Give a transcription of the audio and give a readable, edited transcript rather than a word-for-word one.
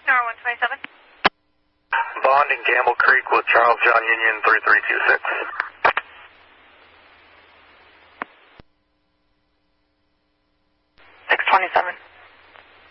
Tower 127. Bond in Gamble Creek with Charles John Union 3326. 627.